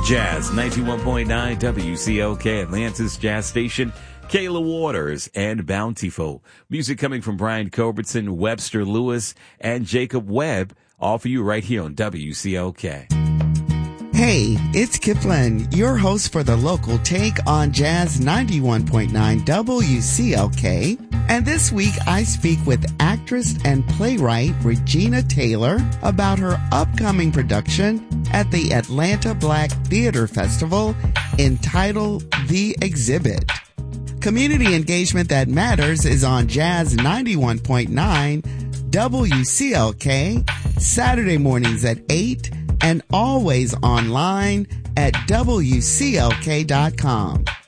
Jazz 91.9 WCLK, Atlanta's Jazz Station. Kayla Waters and Bountiful. Music coming from Brian Culbertson, Webster Lewis, and Jacob Webb. All for you right here on WCLK. Hey, it's Kipling, your host for the local take on Jazz 91.9 WCLK. And this week I speak with actress and playwright Regina Taylor about her upcoming production at the Atlanta Black Theater Festival entitled The Exhibit. Community engagement that matters is on Jazz 91.9 WCLK, Saturday mornings at 8 and always online at WCLK.com.